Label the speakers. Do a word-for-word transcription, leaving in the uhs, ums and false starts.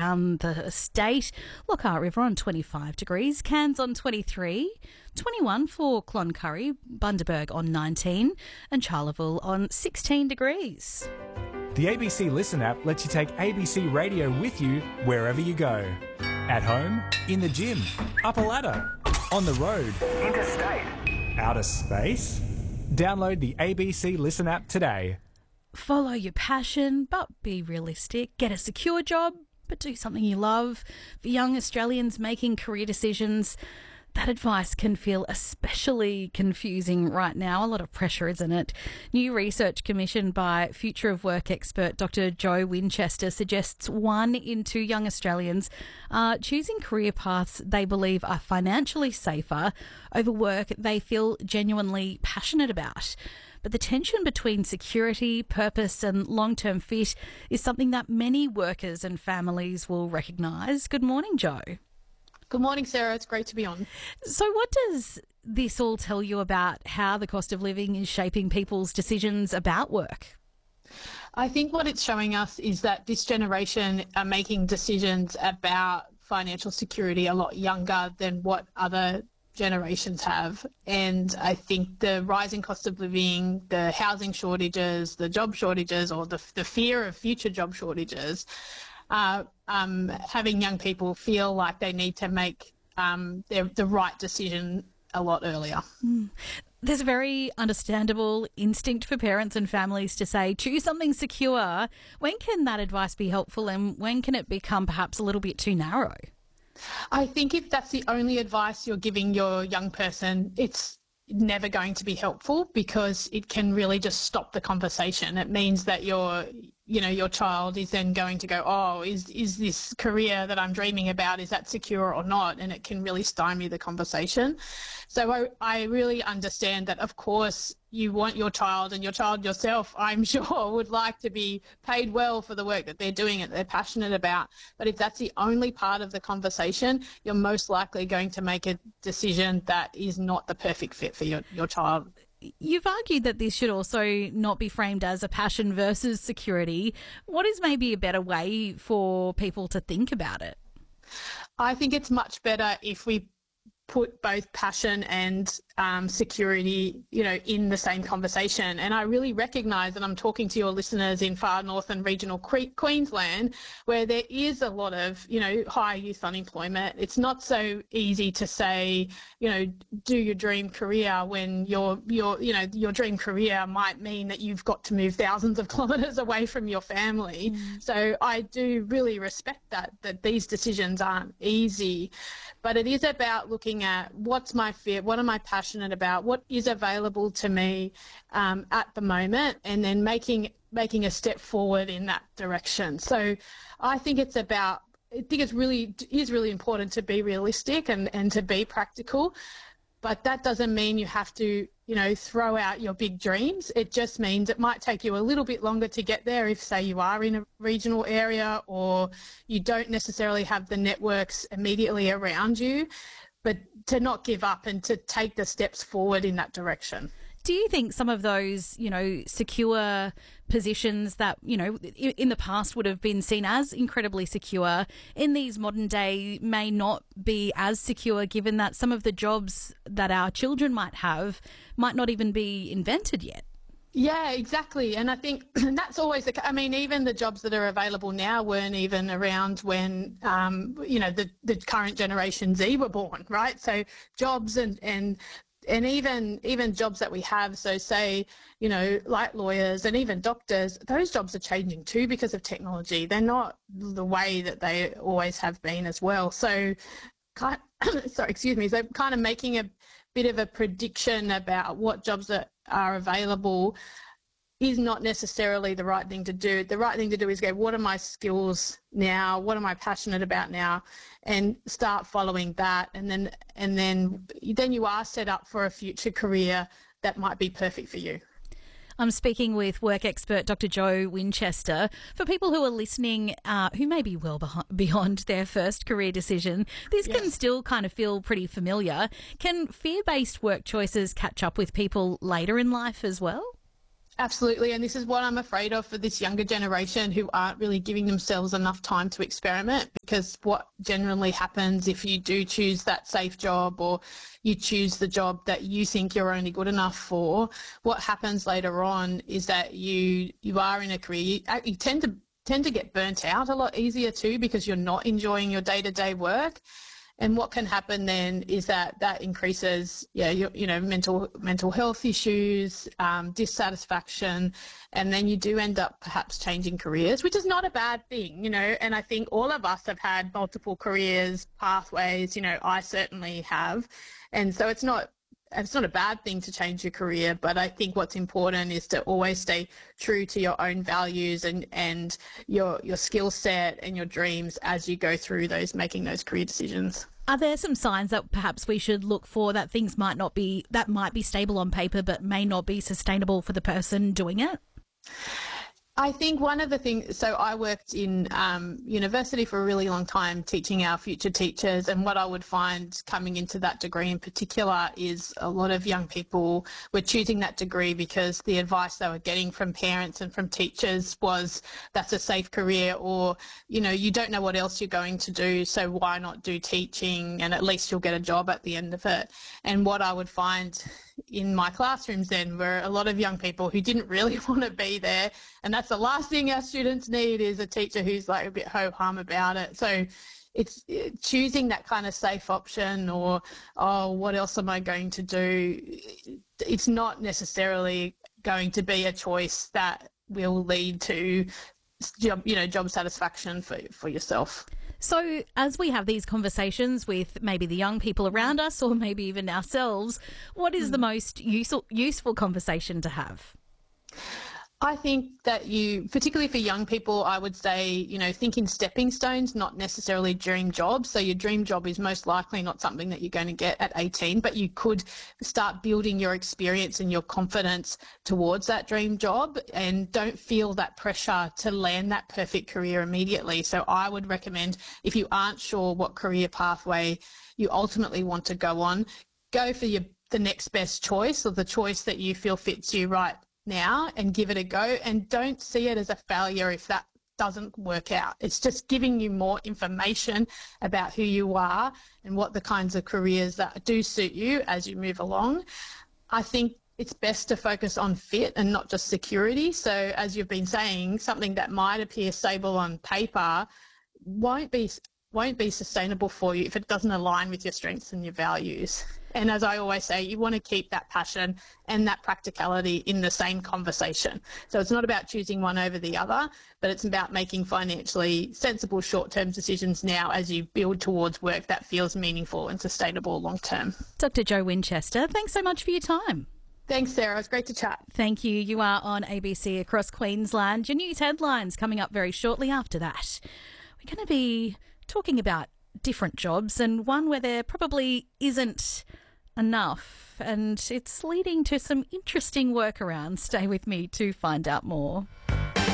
Speaker 1: around the state. Lockhart River on twenty-five degrees, Cairns on twenty-three, twenty-one for Cloncurry, Bundaberg on nineteen and Charleville on sixteen degrees.
Speaker 2: The A B C Listen app lets you take A B C Radio with you wherever you go. At home, in the gym, up a ladder, on the road, interstate, outer space. Download the A B C Listen app today.
Speaker 1: Follow your passion, but be realistic. Get a secure job, but do something you love. For young Australians making career decisions, that advice can feel especially confusing right now. A lot of pressure, isn't it? New research commissioned by Future of Work expert Doctor Jo Winchester suggests one in two young Australians are choosing career paths they believe are financially safer over work they feel genuinely passionate about. But the tension between security, purpose and long-term fit is something that many workers and families will recognise. Good morning, Jo.
Speaker 3: Good morning, Sarah. It's great to be on.
Speaker 1: So what does this all tell you about how the cost of living is shaping people's decisions about work?
Speaker 3: I think what it's showing us is that this generation are making decisions about financial security a lot younger than what other generations have. And I think the rising cost of living, the housing shortages, the job shortages, or the, the fear of future job shortages, uh, um, having young people feel like they need to make um, their, the right decision a lot earlier.
Speaker 1: Mm. There's a very understandable instinct for parents and families to say, choose something secure. When can that advice be helpful and when can it become perhaps a little bit too narrow?
Speaker 3: I think if that's the only advice you're giving your young person, it's never going to be helpful because it can really just stop the conversation. It means that your, you know, your child is then going to go, oh, is is this career that I'm dreaming about, is that secure or not? And it can really stymie the conversation. So I, I really understand that, of course, you want your child and your child yourself, I'm sure, would like to be paid well for the work that they're doing and they're passionate about. But if that's the only part of the conversation, you're most likely going to make a decision that is not the perfect fit for your, your child.
Speaker 1: You've argued that this should also not be framed as a passion versus security. What is maybe a better way for people to think about it?
Speaker 3: I think it's much better if we put both passion and um, security, you know, in the same conversation. And I really recognise that I'm talking to your listeners in far north and regional Queensland, where there is a lot of, you know, high youth unemployment. It's not so easy to say, you know, do your dream career when your, your, you know, your dream career might mean that you've got to move thousands of kilometres away from your family. Mm. So I do really respect that, that these decisions aren't easy. But it is about looking at what's my fit, what am I passionate about, what is available to me um, at the moment, and then making making a step forward in that direction. So I think it's about, I think it's really it is really important to be realistic and, and to be practical. But that doesn't mean you have to, you know, throw out your big dreams. It just means it might take you a little bit longer to get there if, say, you are in a regional area or you don't necessarily have the networks immediately around you, but to not give up and to take the steps forward in that direction.
Speaker 1: Do you think some of those, you know, secure positions that, you know, in the past would have been seen as incredibly secure, in these modern day may not be as secure, given that some of the jobs that our children might have might not even be invented yet?
Speaker 3: Yeah, exactly. And I think that's always the, I mean, even the jobs that are available now weren't even around when, um, you know, the, the current Generation Z were born, right? So jobs and, and And even even jobs that we have, so say, you know, like lawyers and even doctors, those jobs are changing too because of technology. They're not the way that they always have been as well. So, kind sorry, excuse me. So kind of making a bit of a prediction about what jobs are, are available is not necessarily the right thing to do. The right thing to do is go, what are my skills now? What am I passionate about now? And start following that. And then, and then, then you are set up for a future career that might be perfect for you.
Speaker 1: I'm speaking with work expert Doctor Jo Winchester. For people who are listening uh, who may be well beyond their first career decision, this yes. can still kind of feel pretty familiar. Can fear-based work choices catch up with people later in life as well?
Speaker 3: Absolutely, and this is what I'm afraid of for this younger generation who aren't really giving themselves enough time to experiment, because what generally happens if you do choose that safe job or you choose the job that you think you're only good enough for, what happens later on is that you you are in a career, you, you tend to tend to get burnt out a lot easier too, because you're not enjoying your day-to-day work. And what can happen then is that that increases, yeah, you, you know, mental mental health issues, um, dissatisfaction, and then you do end up perhaps changing careers, which is not a bad thing, you know. And I think all of us have had multiple careers, pathways, you know, I certainly have, and so it's not it's not a bad thing to change your career. But I think what's important is to always stay true to your own values and and your your skill set and your dreams as you go through those making those career decisions.
Speaker 1: Are there some signs that perhaps we should look for, that things might not be, that might be stable on paper but may not be sustainable for the person doing it?
Speaker 3: I think one of the things, so I worked in um, university for a really long time teaching our future teachers, and what I would find coming into that degree in particular is a lot of young people were choosing that degree because the advice they were getting from parents and from teachers was that's a safe career, or, you know, you don't know what else you're going to do, so why not do teaching and at least you'll get a job at the end of it. And what I would find in my classrooms then were a lot of young people who didn't really want to be there, and that's the last thing our students need is a teacher who's like a bit ho-hum about it. So it's choosing that kind of safe option, or, oh, what else am I going to do? It's not necessarily going to be a choice that will lead to job, you know, job satisfaction for, for yourself.
Speaker 1: So as we have these conversations with maybe the young people around us, or maybe even ourselves, what is the most useful, useful conversation to have?
Speaker 3: I think that you, particularly for young people, I would say, you know, think in stepping stones, not necessarily dream jobs. So your dream job is most likely not something that you're going to get at eighteen, but you could start building your experience and your confidence towards that dream job, and don't feel that pressure to land that perfect career immediately. So I would recommend, if you aren't sure what career pathway you ultimately want to go on, go for your the next best choice, or the choice that you feel fits you right now, and give it a go, and don't see it as a failure if that doesn't work out. It's just giving you more information about who you are and what the kinds of careers that do suit you as you move along. I think it's best to focus on fit and not just security. So as you've been saying, something that might appear stable on paper won't be won't be sustainable for you if it doesn't align with your strengths and your values. And as I always say, you want to keep that passion and that practicality in the same conversation. So it's not about choosing one over the other, but it's about making financially sensible short-term decisions now as you build towards work that feels meaningful and sustainable long-term.
Speaker 1: Doctor Jo Winchester, thanks so much for your time.
Speaker 3: Thanks, Sarah. It was great to chat.
Speaker 1: Thank you. You are on A B C Across Queensland. Your news headlines coming up very shortly after that. We're going to be talking about different jobs, and one where there probably isn't enough, and it's leading to some interesting workarounds. Stay with me to find out more.